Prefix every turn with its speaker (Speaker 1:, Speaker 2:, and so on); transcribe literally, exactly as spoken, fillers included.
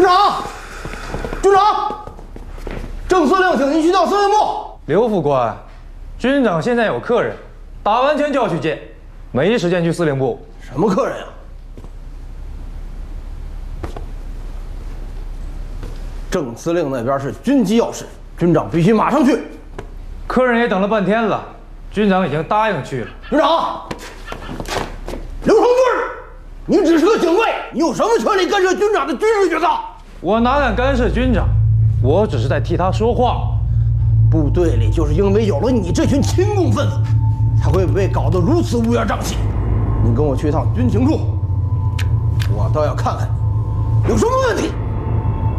Speaker 1: 军长，军长，郑司令，请您去到司令部。
Speaker 2: 刘副官，军长现在有客人，打完拳就要去见，没时间去司令部。
Speaker 1: 什么客人啊？郑司令那边是军机要事，军长必须马上去。
Speaker 2: 客人也等了半天了，军长已经答应去了。
Speaker 1: 军长，刘成军，你只是个警卫，你有什么权利干涉军长的军事决策？
Speaker 2: 我哪敢干涉军长？我只是在替他说话。
Speaker 1: 部队里就是因为有了你这群亲共分子，才会被搞得如此乌烟瘴气。你跟我去一趟军情处，我倒要看看你有什么问题。